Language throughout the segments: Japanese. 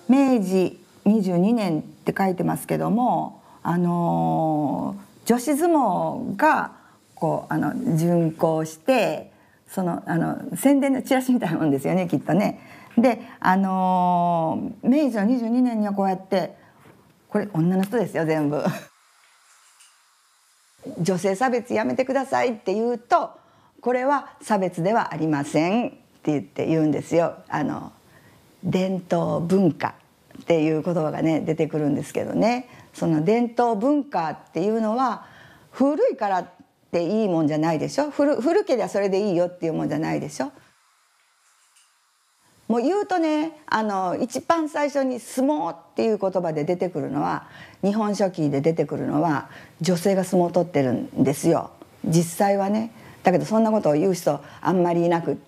明治22年って書いてますけども、女子相撲がこう巡行して、宣伝のチラシみたいなもんですよね、きっとね。で明治の22年にはこうやって、これ女の人ですよ全部女性差別やめてくださいって言うと、これは差別ではありませんって言うんですよ。伝統文化っていう言葉がね出てくるんですけどね、その伝統文化っていうのは古いからっていいもんじゃないでしょ。古けりゃそれでいいよっていうもんじゃないでしょ。もう言うとね、一番最初に相撲っていう言葉で出てくるのは、日本書紀で出てくるのは女性が相撲を取ってるんですよ、実際はね。だけどそんなことを言う人あんまりいなくって、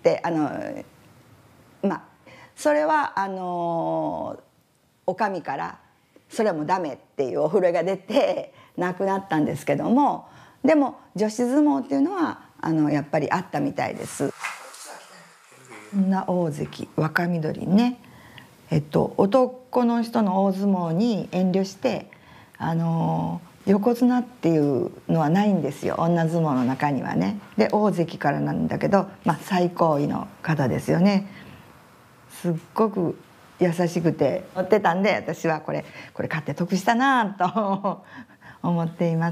それはお上からそれはもうダメっていうお触れが出てなくなったんですけども、でも女子相撲っていうのはやっぱりあったみたいです。女大関若緑ね、男の人の大相撲に遠慮して横綱っていうのはないんですよ、女相撲の中にはね。で大関からなんだけど、最高位の方ですよね。すっごく優しくて乗ってたんで、私はこれ買って得したなと思っています。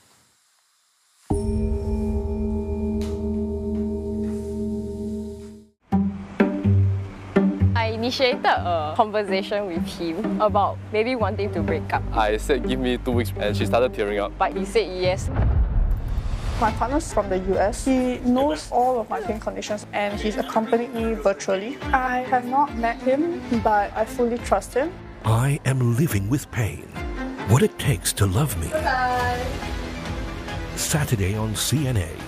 I initiated a conversation with him about maybe wanting to break up. I said give me 2 weeks and she started tearing up. But he said yes. My partner's from the US. He knows all of my pain conditions and he's accompanied me virtually. I have not met him, but I fully trust him. I am living with pain. What it takes to love me. Bye. Saturday on CNA.